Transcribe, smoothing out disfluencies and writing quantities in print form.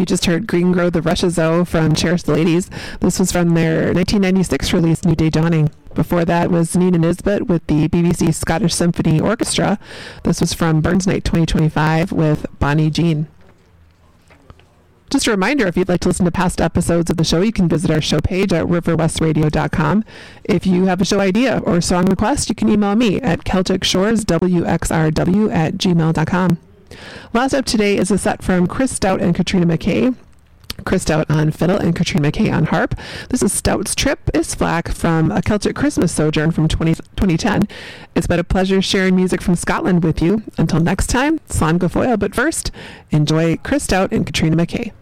You just heard Green Grow the Russia Zoo from Cherish the Ladies. This was from their 1996 release, New Day Dawning. Before that was Nina Nisbet with the BBC Scottish Symphony Orchestra. This was from Burns Night 2025 with Bonnie Jean. Just a reminder, if you'd like to listen to past episodes of the show, you can visit our show page at riverwestradio.com. If you have a show idea or song request, you can email me at celticshoreswxrw@gmail.com. Last up today is a set from Chris Stout and Katrina McKay. Chris Stout on fiddle and Katrina McKay on harp. This is Stout's Trip is Flack from A Celtic Christmas Sojourn from 2010. It's been a pleasure sharing music from Scotland with you. Until next time, Slán go fóill, but first, enjoy Chris Stout and Katrina McKay.